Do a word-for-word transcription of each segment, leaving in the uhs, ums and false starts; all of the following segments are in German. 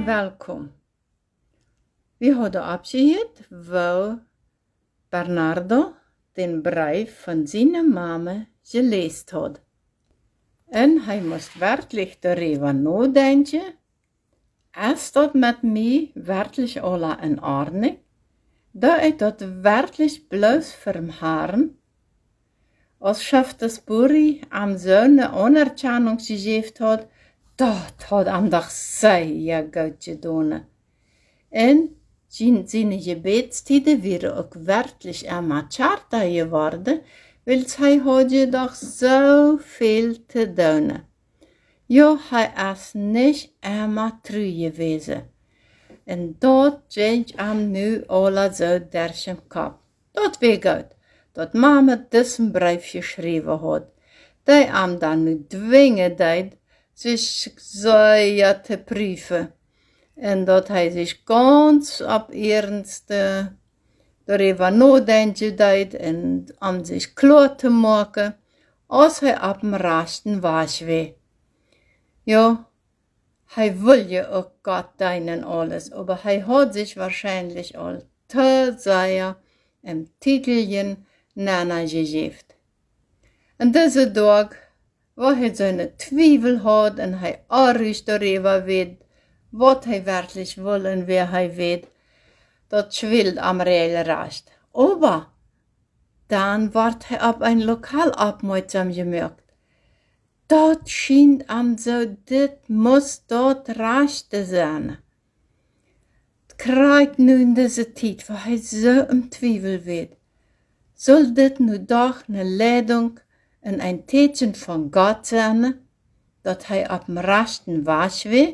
welkom. We hadden abgeheerd, wou Bernardo den brief van zijn mama gelezen had. En hij moest werkelijk daarover nadenken. Is dat met mij werkelijk alle in orde? Dat ik dat werkelijk bloos voor hem haren? Als chef des Buri am zo'n anerkennung gegeven had, dat had hem toch zeer goed gedaan. En zijn gebedstijden waren ook werkelijk immer charter geworden, want hij had je toch zoveel te doen. Ja, hij is niet immer true geweest. En dat ging hem nu alle zo door zijn kop. Dat weet goed, dat mama diesen brief geschreven had. Die hem dan nu dwingen deed, zich zeer te prüfen. En dat hij zich ganz op ernst uh, daarover nadenken deed en om zich klaar te maken, als hij op dem rechten was weer. Ja, hij wil je ook Gott dienen alles, aber hij had zich waarschijnlijk al te zeer een titelchen nana gegeven. En deze dag, waar hij zijn twijfel had en hij aardig daarover weet, wat hij werkelijk wil en wie hij weet, dat schwillt am reële recht. Aber dan wordt hij op een lokaal opmerksam gemaakt. Dat schijnt hem zo, dit moet dat rechte zijn. Het krijgt nu in deze tijd, waar hij zo im Twijfel weet. Zal dit nu toch een leiding en een teken van God zijn, dat hij op dem rechten was weet?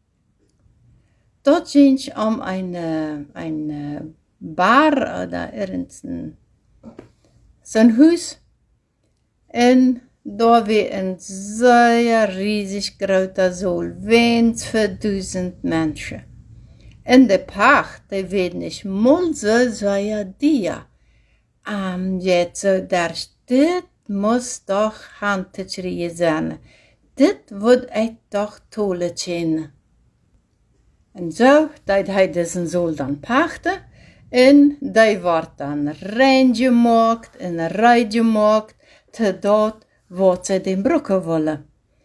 Dat ging om een, een bar oder irgendein zo'n huis. En daar was een zeer riesig grote zaal, wens voor duizend mensen. En de pacht, die weet niet mal zo zeer dier. Am jetzt so der dit muss doch handteschrieën zijn. Dit wordt ik toch tolle kennen. En zo deed hij deze zaal dan pachten. En die wordt dan rein gemaakt en rij gemaakt te dat wat ze den broeken willen.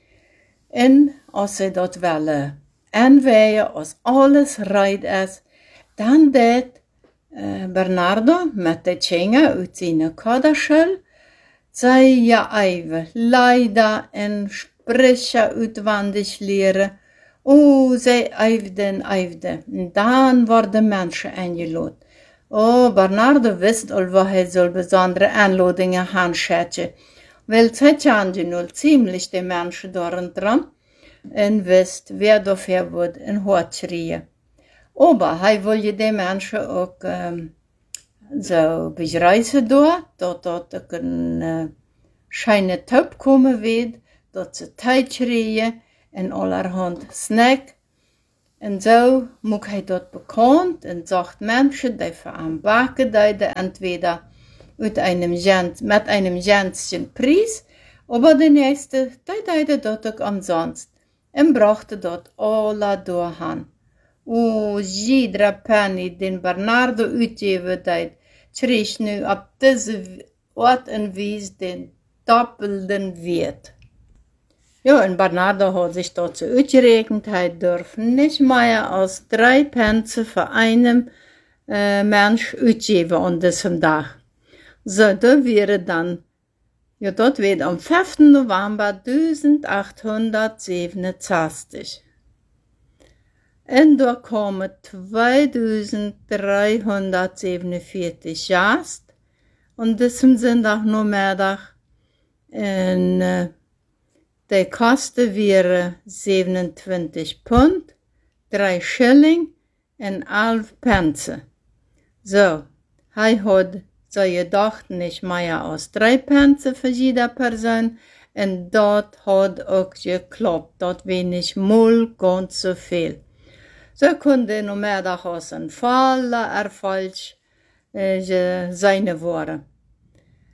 En als ze dat willen aanwaaien, als alles rijdt is, dan deed uh, Bernardo met de tjengen uit zijn kaderschul, zij ja even leider en spreken uitwendig leren. Oh, zij eifden, eifden. En dan worden mensen eingeladen. Oh, Bernardo wist al wat hij zo'n bijzondere aanladingen handschatje. Wel, zij kende nu ziemlich de mensen daarentram en wist wer dafür wordt en hoe schreeuwen. Aber hij wilde de mensen ook um, zo beschrijven door, dat dat ook een uh, schijne top komen weet, dat ze tijd schreeuwen en allerhand snack. En zo moet hij dat bekend en zegt mensen die voor hem bakken deden, entweder uit einem Gent, met einem Gentschen Preis, aber de nächste, die deden dat ook umsonst en brachten dat alle doorheen. O, iedere penny den Bernardo uitgeven deed, kreeg nu op deze ort en wijze den doppelten wert. Ja, en Bernardo had zich dat zo uitgerekend, hij durft niet meer als drie pence voor een uh, mens uitgeven aan deze dag. Zo, dat wäre dan, ja, dat werd am vijfde november achtzevenhonderdzesenzestig. En daar kwamen tweeduizend-driehonderdzevenenveertig gast aan diesem zondagnamiddag. En uh, de kosten waren zevenentwintig pond, drie shilling en elf pence. Zo, hij had zo gedacht niet meer als drie pence voor jeder persoon. En dat had ook geklappt. Dat was niet mal ganz so veel. Zo kon de namiddag als een volle erfolg uh, zijn worden.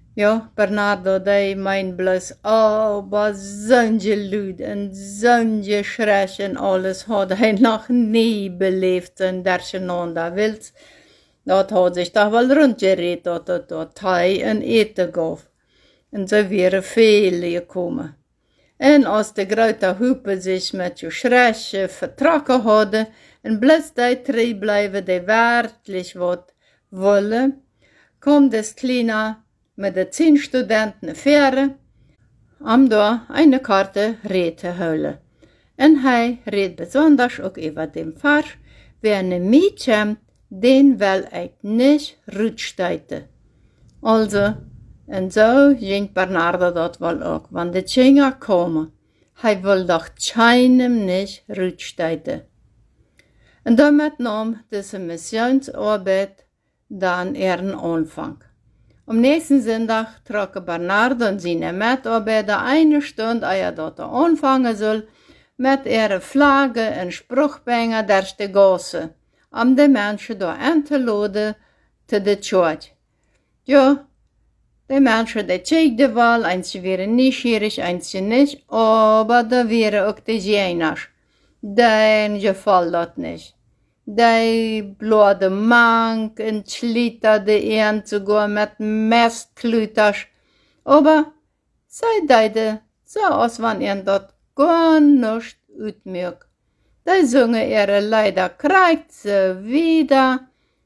Ja, Bernardo, die meint bloß, oh, aber solche Leute und solche Schreck und alles hat er noch nie belebt in der Welt. Dat hat sich doch wel rondgereed dat het tot hij en eten gaf. En zo wären viele gekommen. En als de grote hoepen zich met je schreckje vertrokken hadden, en bloß die drie blijven die werkelijk wat willen, kwam des Kleiner mit de zehn Studenten Fähre, om da eine Karte red te houden. En hij reed besonders ook über den Fahr, wer eine Mädchen den wel uit nicht rutschteite. Also, en zo ging Bernardo dat wel ook, want de Tjinger komen. Hij wil doch keinem nicht rutschteite. En damit nam deze missionsarbeit dan ihren Anfang. Am nächsten Sonntag trokken Bernardo und seine Mitarbeiter eine Stunde, ehe dort anfangen soll, mit ihren Flaggen und Spruchbänger durch die Gasse, om de mensen daar aan te laden te de church. Ja, de mensen die kijken wel, eentje waren nieuwsgierig, eentje niet, aber da waren ook de jeners. Den geval dat niet. Die blode mank en schlitterde een sogar met mestkleuters. Aber zij deden zo als wanneer dat gar nicht uitmerkt. Die zungen ihre Leider kreuze wieder,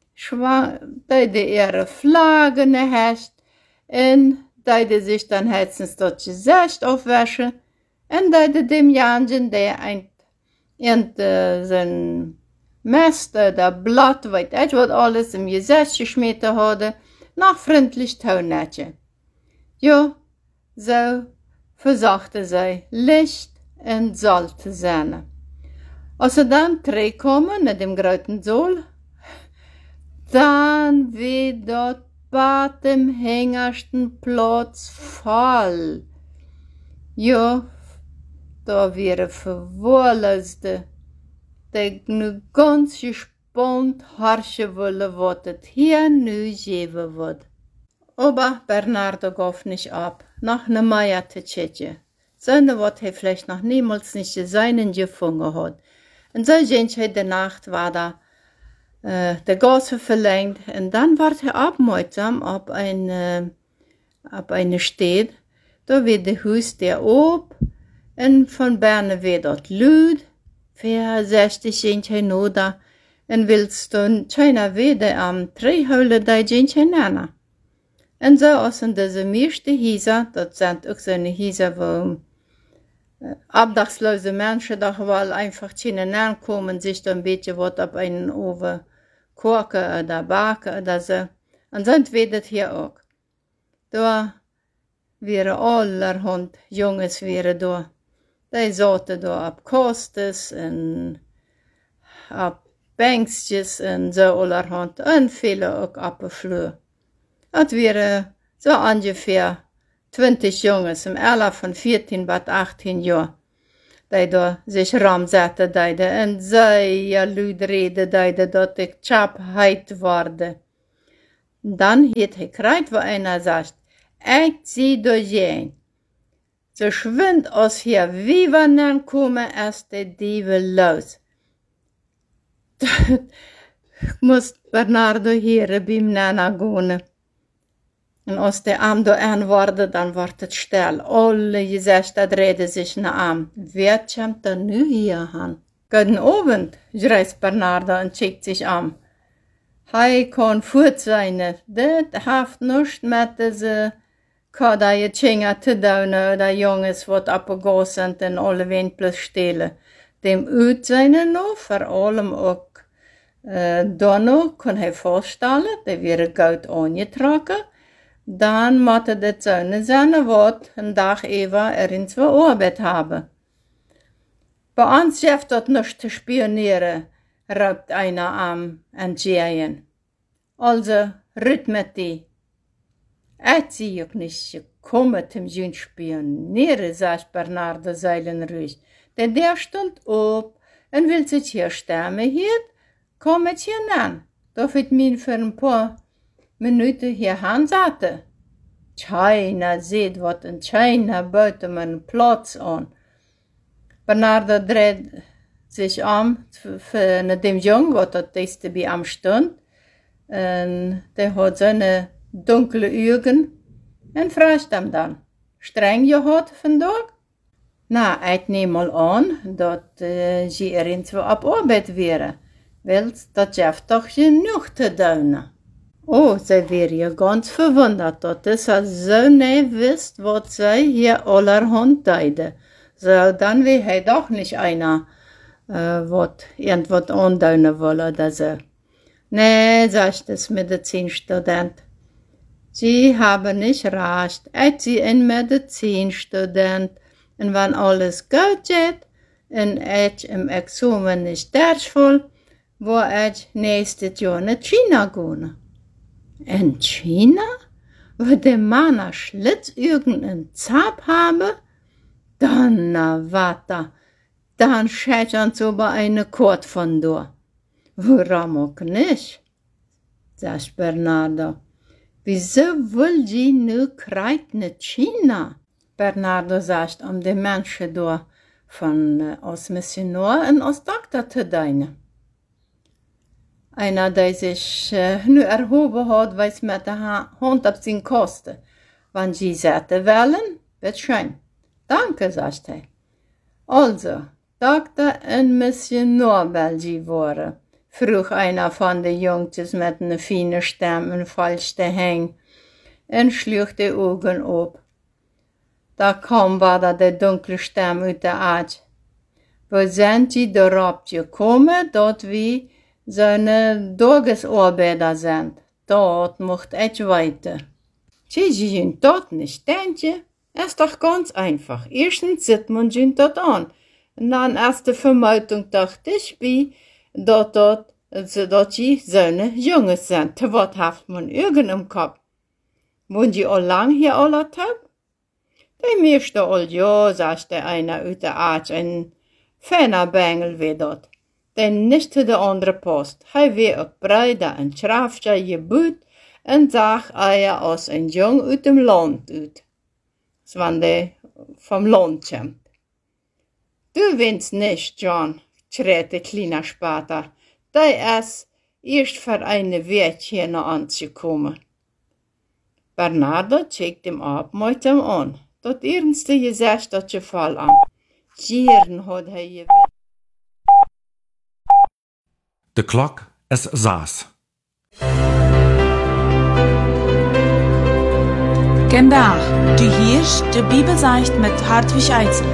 die ihre Flaggen hast, und die sich dann herzens dort Gesicht aufwäschen, und die dem Jangen, der ein, und äh, sein Mester, der Blatt, weiß ich, was alles im Gesicht geschmiert hatte, noch freundlich Taunetje. Ja, so versuchte sie Licht und Salz zu sein. Als ze dan terugkomen naar dem groten Saal, dann wird dort bei dem hängersten Platz voll. Ja, da wäre verwohleste, die nu ganz gespannt harschen wollen, was es hier nu geben wird. Aber Bernardo gaf nicht ab, nach ne Meier zu tschetschen, sondern was er vielleicht noch niemals nicht seinen gefunden hat. En zo ging hij de nacht waar da, uh, de gassen verlängt. En dan werd hij aufmerksam op een, uh, op een stad. Daar werd de huis der op. En van binnen werd dat luid. vierenzestig ging hij nou da. En wilst dan China weer am Treehuilen, daar ging hij nana. En zo als in deze meeste huizen, dat zijn ook zo'n huizen waar obdachlose Menschen doch wel einfach zu kommen, sich da ein bisschen was auf einen Ofen kochen oder backen oder so. Und so wird es hier auch. Da wären allerhand Jungs wären da. Die saßen da auf Kostes und auf Bänkstjes und so allerhand. Und viele auch auf der Flur. Das wären so ungefähr zwanzig Jungs im Alter von vierzehn bis achtzehn Jahren, die da sich ramsetten, die da und sehr laut reden, die da dort ich Chapheit wurde. Dann hat er gekriegt, wo einer sagt, ich zieh da gehen. So schwind aus hier, wie wir dann kommen, ist der Diebel los. Muss Bernardo hier beim Nana gehen. Und als der Arm da anworde, dann wird es still. Alle Gesichter drehen sich nach Arm. Wer kommt da nu hier an? Guten Abend, schreit Bernardo und schickt sich an. Hij kann fort sein. Das hat nichts mit diese Kadaie Tjinger zu tun, oder Jungs, die abgegangen sind und alle Windplus stehlen. Dem uit zijn noch, vor allem auch äh, da noch, kann hij vorstellen, die wäre gut angetragen. Dann musste die Zäune sein, was einen Tag über er in zwei Arbeit haben. Bei uns schafft das nicht zu spionieren, raubt einer am Entgehen. Also, rüt mit die. Ich sie auch nicht gekommen, zum Jün spionieren, sagt Bernardo seilenruhig. Denn der stund auf und will sich hier stemmen hier, kommt hier an. Darf ich mich für ein paar Minuten hier hinsetzen? China sieht, was in China bietet man Platz an. Bernardo dreht sich um für dem Jungen, was das nächste bei am stund. Und der hat seine dunkle Augen und fragt ihm dann, streng je heute vandaag? Na, ik neem mal an, dat uh, ze erin zo op arbeid wäre, weil dat geeft toch genoeg te doen. Oh, zij wäre ja ganz verwundert, dat is so ne wisst, wat zij hier allerhand deide. So, dann wie hij doch nicht einer, uh, wat irgendwas anduinen will oder so. Nee, sagt das Medizinstudent. Sie haben nicht recht, ich sie ein Medizinstudent. Und wenn alles gut geht, und ich im Examen nicht durchfall, wo ich nächstes Jahr nach China gehen. In China? Wo die Männer Schlitzaugen und Zap haben? Dann, na warte, dann schätzt uns über eine Kort von da. Warum auch nicht? Sagt Bernardo. Wieso will sie nu kreit nach China? Bernardo sagt, um die Menschen da von äh, als Missionar und als Doktor zu dienen. Einer, der sich äh, nur erhoben hat, weiß mit der Hand auf seine Kosten. Wenn sie sagen wollen, wird schön. Danke, sagt er. Also, Doktor und Missionar will sie waren, frug einer von den Jungches mit einer feinen Stimme und falschte Hängen und schlug die Augen ab. Da kam wieder die dunkle Stimme aus der Art. Wo sind Sie darauf gekommen, dort wie seine Tagesarbeiter sind? Dort mocht ich weiter. Sie sind dort nicht, denke. Ist doch ganz einfach. Erstens sieht man sie dort an. Und dann erst die Vermutung dachte ich, wie dort, dort, also dort sie seine Jungs sind. Was hat man irgend im Kopf? Wohnen Sie all lang hier alle Tag? Die meiste all ja, sagte einer aus der Arzt, ein feiner Bengel wie dort. Denn nicht zu der andere Post. Hij wie ook breiter en schrafter gebut en zag er als ein Jung aus dem Land uit. Das wann der vom Land kommt. Du willst nicht, John, schreit der kleine Spater. Der ist erst für eine Wert hier noch anzukommen. Bernardo checkt ihm ab mit ihm an. Dat ernste Gesicht dat je val aan. Jaren had hij je wet. De klok es saß. Gendach, du hierst de Bibelseicht mit Hartwig Eitzel.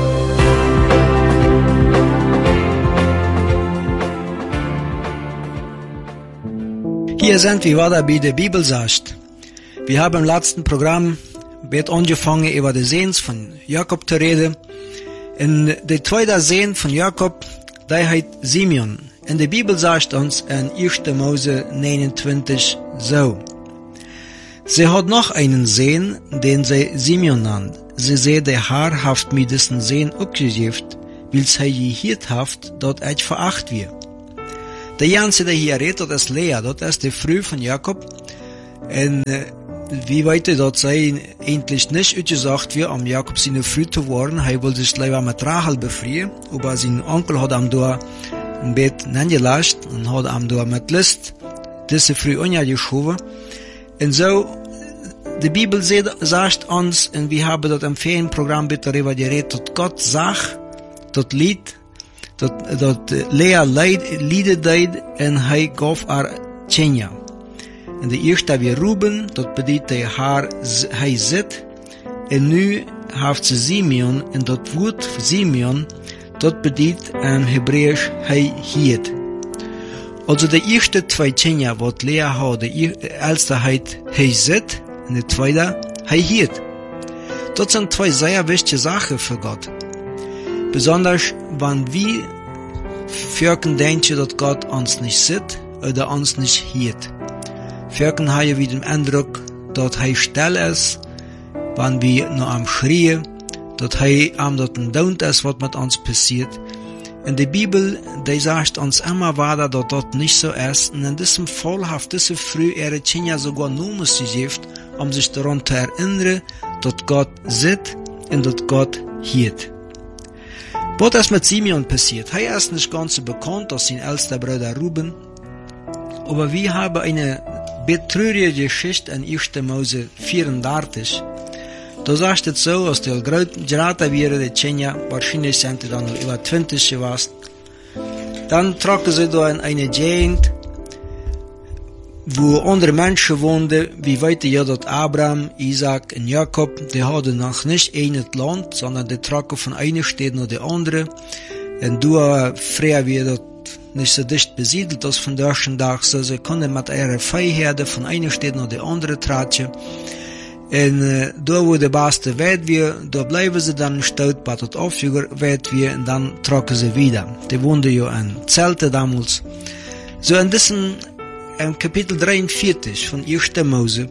Hier sind wir wieder bei der Bibelseicht. Wir haben im letzten Programm wird angefangen über die Sehens von Jakob zu reden. In der zweite Sehn von Jakob, der heißt Simeon. In der Bibel sagt uns in erster Mose neunundzwanzig so. Sie hat noch einen Sehn, den sie Simeon nannt. Sie seh, der Herr haft mir diesen Sehn abgegift, weil sie gehört haft, dort ich veracht wir. Der Ganze, der hier redet, das ist Lea, dort ist die Früh von Jakob. Und wie weiter dort sei endlich nicht ausgesagt wie am Jakob seine Früh zu worden, er wollte sich leider mit Rachel befreien, aber sein Onkel hat ihm da ein Bett neingelassen und hat ihm da mit List diese Früh angeschoben. Und so, die Bibel sagt uns, und wir haben dort im Ferienprogramm bitte darüber geredet, dass Gott sagt, dort Lied, dort, dort Lea Lieder deed und er gab er Tjenja. En de eerste weer Ruben, dat bedoelt hij haar, hij zit. En nu heeft ze Simeon, en dat woord Simeon, dat bedoelt in Hebräisch hij hiet. Also de eerste twee Tjenja, wat Lea had, de eerste heet hij zit, en de tweede hij hiet. Dat zijn twee sehr wichtige Sachen für Gott. Besonders, wenn wir Völken denken, dass Gott uns nicht sieht, oder uns nicht hiet. Völken haben wir den Eindruck, dass er still ist, wenn wir nur am Schreien, dass er am dort dauert ist, was mit uns passiert. In der Bibel, die sagt uns immer weiter, dass das nicht so ist. Und in diesem Fall hat diese Früh ihre Kinder sogar Nummern gegeben, um sich daran zu erinnern, dass Gott sieht und dass Gott hört. Was ist mit Simeon passiert? Er ist nicht ganz so bekannt als sein ältester Bruder Ruben, aber wir haben eine betrübliche Geschichte in erster Mose vierunddreißig. Da sagt es so, als die geraten wäre, die Tschenja, wahrscheinlich sind die dann noch über zwanzig gewesen. Dann trocken sie da in eine Gegend, wo andere Menschen wohnten, wie weiter ja dort Abraham, Isaac und Jakob, die hatten noch nicht ein Land, sondern die trocken von einer Stadt nach der andere. Und du, früher wir dort nicht so dicht besiedelt als von deutschen Tag, so sie konnten mit ihrer Viehherde von einer Stadt nach der andere tratschen. Und äh, da wo der beste Welt wir, da bleiben sie dann statt, bei dort aufhören Welt wir, und dann trocken sie wieder. Die wohnten ja in Zelte damals. So in diesem in Kapitel dreiundvierzig von erster Mose,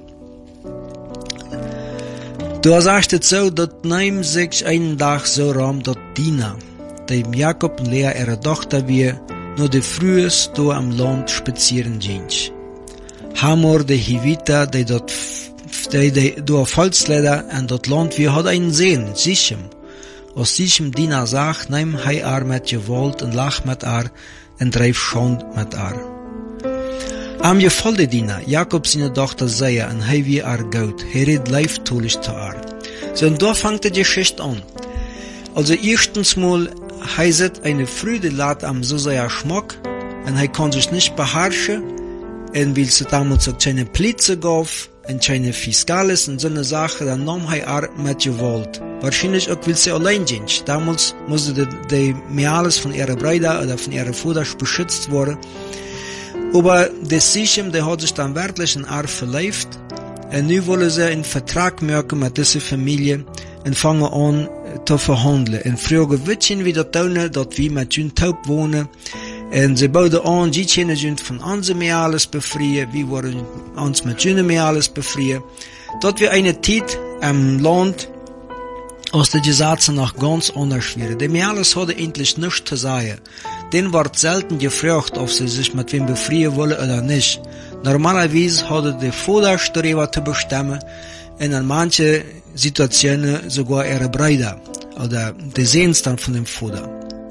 da sagt es so, dass nahm sich einen Tag so rum, dass Dina, dem Jakob und Lea ihre Tochter wir, nur die frühes da am Land spazieren ging. Hamor, der Hivita, der dort, der, der, da auf Holzleder und dort Land wir, hat einen Sehen, Sichem. Aus Sichem Dina sagt, nehm hei ar mit Gewalt und lach mit ar, und dreif schond mit ar. Am gefolde Dina, Jakob seine Tochter Seja, und hei wie ar Gaut, he red leif tulisch zu ar. So, und da fängt die Geschichte an. Also, erstens mal, heißt eine Freude lat am so sehr Schmuck, und er kann sich nicht beherrschen, und will sie damals auch keine Plätze gauf, und keine Fiskales, und so eine Sache, dann nahm er auch mit Gewalt. Wahrscheinlich auch will sie allein gehen. Damals musste die, die Meales von ihrer Brüder oder von ihrer Vater beschützt worden. Aber das Sichem, der hat sich dann wirklich in Arf verleift, und nun wollen sie einen Vertrag machen mit dieser Familie, und fangen an zu verhandeln. Und fragen, wissen wie das tun, dass wir mit ihnen taub wohnen. Und sie bauen an, die können uns von unseren Meales befreien, wir wollen uns mit ihnen Meales befreien. Dass wir eine Zeit am Land, als die Gesetze noch ganz anders wären. Die Meales hatten endlich nichts zu sagen. Den wird selten gefragt, ob sie sich mit wem befreien wollen oder nicht. Normalerweise hatte die Vater darüber zu bestimmen, und in manchen Situationen sogar ihre Brüder oder die Sehns dann von dem Vater.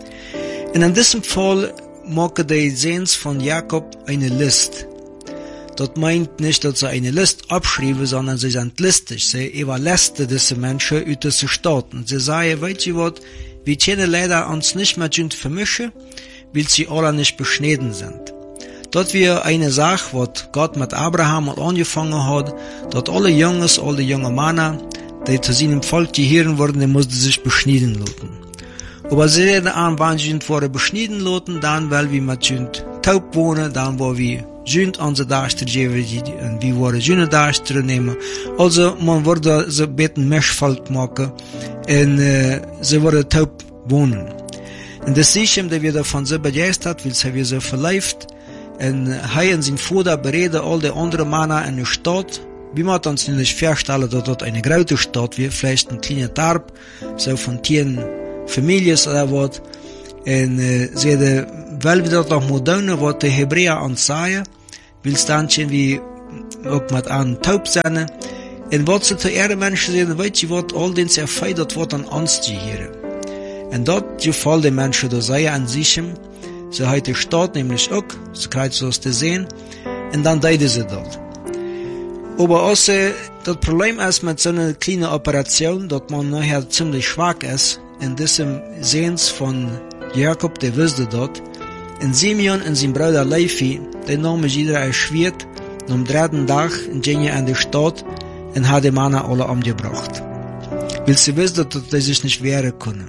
Und in diesem Fall machen die Sehns von Jakob eine List. Das meint nicht, dass sie eine List abschreiben, sondern sie sind listig. Sie überlästen diese Menschen aus dieser Stadt. Und sie sagen, weißt du was, wir können leider uns nicht mit ihnen vermischen, weil sie alle nicht beschnitten sind. Dort wir eine Sache, was Gott mit Abraham angefangen hat, dort alle Jungs, alle junge Männer, die zu seinem Volk gehören wurden, die mussten sich beschneiden lassen. Aber sie reden an, wann sie vorher beschneiden lassen, dann, weil wir mit ihnen taub wohnen, dann, wo wir sind unsere Darsteller geben, und wir wollen seine Darsteller nehmen. Also, man würde so ein bisschen Mischvolk machen, und äh, sie würden taub wohnen. Und das Sichem, der wir davon so begeistert, weil sie wir so verleift, und er und sein Vater bereden all die anderen Männer in der Stadt. Wir müssen uns nicht vorstellen, dass dort eine große Stadt wird, vielleicht ein kleiner Tarp, so von zehn Familien oder was. Und äh, sie weil wir dort noch moderne, was die Hebräer uns sagen, will es dann schon wie auch mit einem taub sein. Und was sie zu ihren Menschen sagen, weißt du was, all den sie feiert, was an uns gehören. Und dort gefällt den Menschen, da sei an sich, so hat die Stadt nämlich auch, so kreuz so zu sehen, und dann deiden sie dort. Aber also, das Problem ist mit so einer kleinen Operation, dass man nachher ziemlich schwach ist, in diesem Sehens von Jakob, der wusste dort, und Simeon und sein Bruder Levi, der nahmen jeder erschwert, und am dritten Tag gingen an die Stadt und hat die Männer alle umgebracht. Weil sie wussten, dass sie sich nicht wehren können.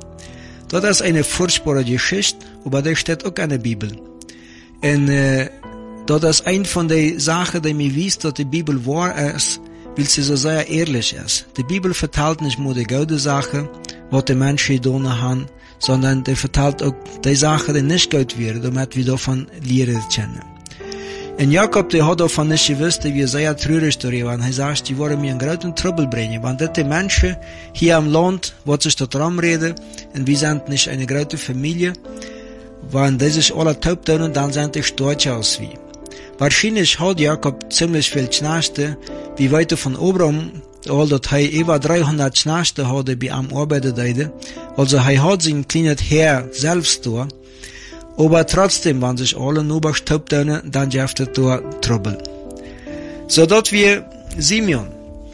Das ist eine furchtbare Geschichte, aber das steht auch in der Bibel. Und äh, das ist eine von den Sachen, die mir wisst, dass die Bibel wahr ist, weil sie so sehr ehrlich ist. Die Bibel verteilt nicht nur die gute Sache, was die Menschen getan haben, sondern die verteilt auch die Sachen, die nicht gut wären, damit wir davon lernen können. Und Jakob, der hat davon nicht gewusst, wie sehr traurig darüber, und er sagt, die wollen mir einen großen Trouble bringen, weil die Menschen hier am Land, wo sich da drum reden, und wir sind nicht eine große Familie, wenn die sich alle taub tun, dann sind die stolz aus wie. Wahrscheinlich hat Jakob ziemlich viel Knaste, wie weiter von Abraham, all dat hij über dreihundert Knechte hatte, bei am arbeiten deide. Also er hat sein kleines Heer selbst da. Aber trotzdem, wenn sich alle nur bestaubt haben, dann gibt es da Trouble. So dat wir Simeon,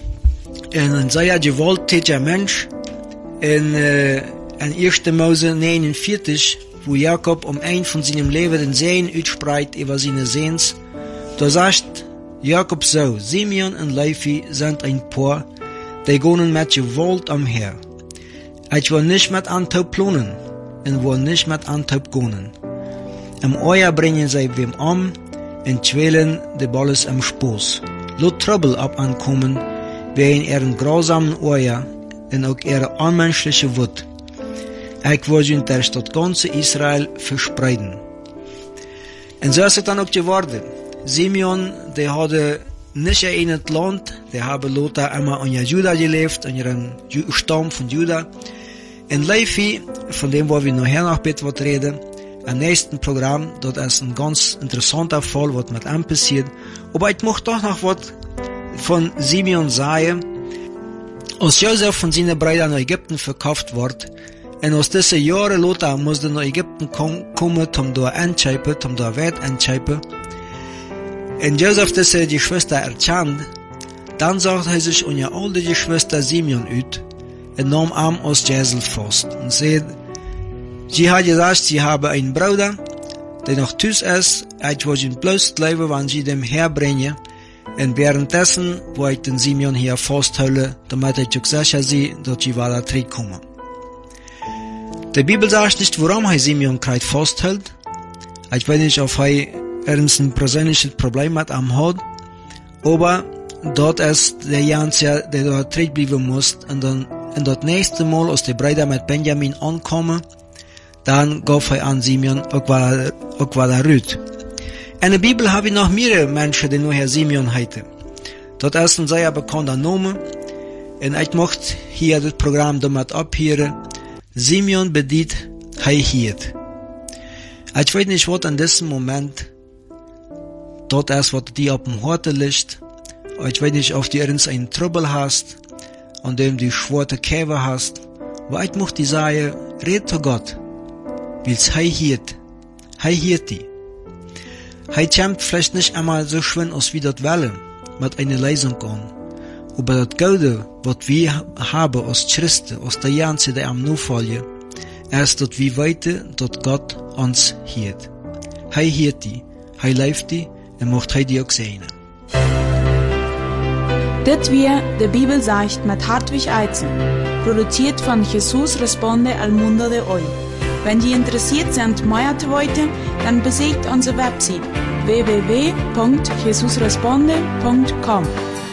ein sehr gewalttätiger Mensch, in, äh, in erster Mose neunundvierzig, wo Jakob um ein von seinem Leben den Segen utspreit über seine Sehns, da sagt Jakob so, Simeon und Levi sind ein Paar, die gehen mit Gewalt umher. Ich will nicht mit Antaub planen, und will nicht mit Antaub gehen. Im Euer bringen sie wem um, und quälen die Balles am Spoß. Lot Trouble ab ankommen, wegen ihren grausamen Euer, und auch ihre unmenschliche Wut. Ich will sie durch das ganze Israel verspreiden. Und so ist es dann auch geworden. Simeon, der hatte nicht in das Land, der habe Lothar immer an Juda gelebt, an ihren Stamm von Juda. Und Levi, von dem wollen wir nachher noch bitte was reden, im nächsten Programm, dort ist ein ganz interessanter Fall, was mit ihm passiert. Aber ich möchte doch noch was von Simeon sagen. Als Josef von seinen Brüdern nach Ägypten verkauft wird, und aus diesen Jahren Lothar musste nach Ägypten kommen, um da einzuschreiben, um da Wert einzuschreiben. Und Josef diese die Schwester erkannt, dann sagt er sich an ihre alte Geschwister Simeon ut, und nahm ihn aus Jesel fast, und sagt, sie hat gesagt, sie habe einen Bruder, der noch tüß ist, ich will ihn bloß bleiben, wenn sie dem herbringen, und währenddessen wollte ich den Simeon hier festhalten, damit ich auch sicher sehe, dass sie weiter zurückkommen. Die Bibel sagt nicht, warum er Simeon gerade festhält. Ich weiß nicht, ob er ein persönliches Problem mit ihm hat, aber dort ist der Ganze, der dort zurückbleiben muss, und dann, und das nächste Mal, als die Brüder mit Benjamin ankommen, dann gab er an Simeon, auch weil er, auch weil er rührt. In der Bibel habe ich noch mehrere Menschen, die nur Herr Simeon heißen. Dort ist ein sehr bekannter Name, und ich möchte hier das Programm damit abhören. Simeon bedient, er hielt. Ich weiß nicht, was in diesem Moment dort ist, was dir auf dem Herzen liegt. Ich weiß nicht, ob du irgendeinen Trouble hast, an dem du schwarze Käfer hast. Aber ich möchte dir sagen, red zu Gott, weil er hielt. Er hielt die. Er kämpft vielleicht nicht einmal so schön aus wie das Welle, mit einer Lesung an. Aber das Gute, was wir haben als Christen, aus der Ganze, der am Nufallen, ist, dass wir weiter, dass Gott uns hielt. Er hielt die, er lebt die, und macht er die auch sehen. Das wir der Bibel sagt mit Hartwig Eizen, produziert von Jesus Responde al Mundo de Hoy. Wenn Sie interessiert sind, mehr zu wollen, dann besucht unsere Website w w w punkt jesus responde punkt com.